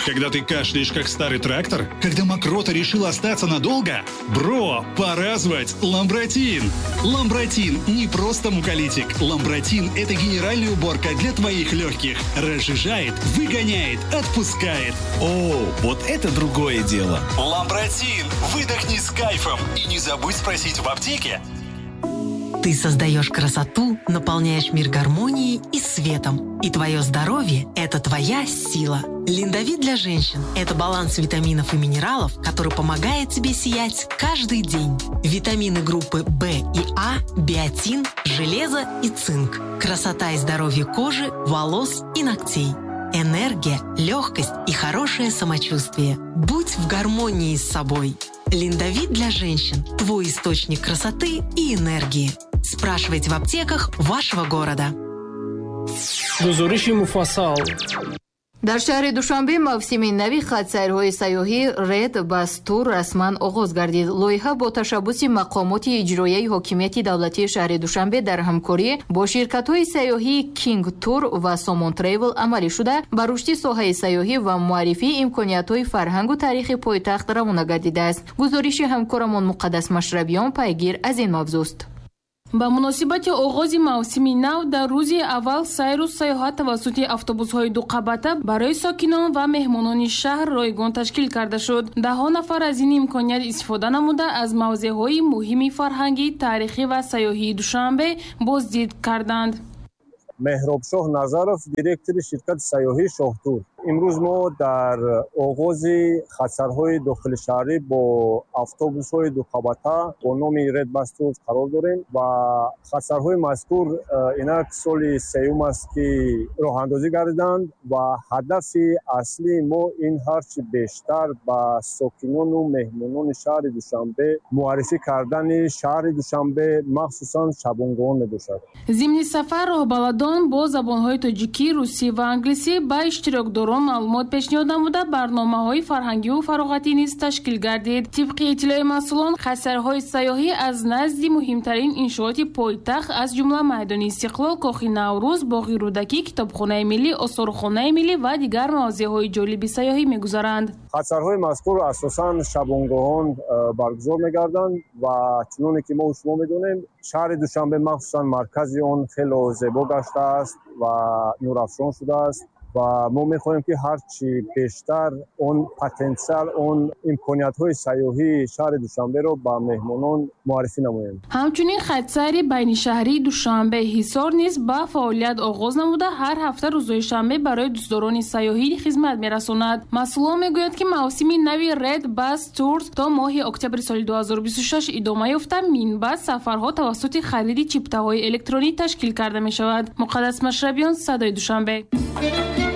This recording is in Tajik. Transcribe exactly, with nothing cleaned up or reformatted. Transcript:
Когда ты кашляешь, как старый трактор? Когда мокрота решила остаться надолго? Бро, пора звать Ламбротин. Ламбротин не просто муколитик. Ламбротин – это генеральная уборка для твоих легких. Разжижает, выгоняет, отпускает. О, вот это другое дело. Ламбротин. Выдохни с кайфом. И не забудь спросить в аптеке. Ты создаешь красоту, наполняешь мир гармонией и светом. И твое здоровье – это твоя сила. Линдовит для женщин – это баланс витаминов и минералов, который помогает тебе сиять каждый день. Витамины группы В и А, биотин, железо и цинк. Красота и здоровье кожи, волос и ногтей. Энергия, легкость и хорошее самочувствие. Будь в гармонии с собой. Линдовит для женщин – твой источник красоты и энергии. Спрашивайте в аптеках вашего города. гузориши муфассал. дар шаҳри душанбе мавсими нави хатсайрҳои сайёҳӣ ред бас тур расман оғоз гардид. лоиҳа бо ташаббуси мақомоти иҷроияи ҳокимияти давлатии шаҳри душанбе дар ҳамкорӣ бо ширкатҳои сайёҳии King Tour ва Somon Travel амалӣ шуда ба рушди соҳаи сайёҳӣ ва муаррифии имкониятҳои фарҳангу тарихи пойтахт равона гардидааст. гузориши ҳамкорамон Муқаддас Машрабиён пайгир аз ин мавзӯст. ба муносибати оғози мавсими нав дар рӯзи аввал сайру сайёҳат тавассути автобусҳои дуқабата барои сокинон ва меҳмонони шаҳр ройгон ташкил карда шуд. даҳҳо нафар аз ин имконият истифода намуда аз мавзеъҳои муҳими фарҳангӣ, тарихӣ ва сайёҳии Душанбе боздид карданд. меҳробшоҳ Назаров, директори ширкати сайёҳии Шоҳтур. имрӯз мо дар оғози хатсарҳои дохили шаҳрӣ бо автобусҳои дуқабата бо номи Red Bus Tour қарор дорем ва хатсарҳои мазкур инак соли сеюм аст ки роҳандозӣ гардиданд ва ҳадафи аслии мо ин ҳарчи бештар ба сокинону меҳмонони шаҳри Душанбе муаррифӣ кардани шаҳри Душанбе, махсусан шабонгоҳон мебошад. зимни сафар роҳбаладон бо забонҳои тоҷикӣ, русӣ ва англисӣ ба иштирокдорон маълумот пешниҳод намуда барномаҳои фарҳангиву фароғатӣ низ ташкил гардид. тибқи иттилои масъулон, хатсарҳои сайёҳӣ аз назди муҳимтарин иншооти пойтахт аз ҷумла майдони Истиқлол, Кохи Наврӯз, Боғи Рӯдакӣ, Китобхонаи миллӣ, Осорухонаи миллӣ ва дигар мавзеъҳои ҷолиби сайёҳӣ мегузаранд. хатсарҳои мазкур асосан шабонгоҳон баргузор мегарданд ва чуноне ки мо шумо медонем шаҳри Душанбе махсусан маркази он хело зебо гаштааст ва нурафшон шудааст ва мо мехоҳем ки ҳарчи бештар он потенсиал, он имкониятҳои сайёҳии шаҳри Душанберо ба меҳмонон муаррифӣ намоем. ҳамчунин хатсайри байнишаҳрии Душанбе Ҳисор низ ба фаъолият оғоз намуда ҳар ҳафта рӯзҳои шанбе барои дӯстдорони сайёҳӣ хизмат мерасонад. масъулон мегӯянд ки мавсими нави Red Bus Tour то моҳи октябри соли ду ҳазору бисту шаш идома ёфта, минбаъд сафарҳо тавассути хариди чиптаҳои электронӣ ташкил карда мешавад. Муқаддас Машрабиён, Садои Душанбе.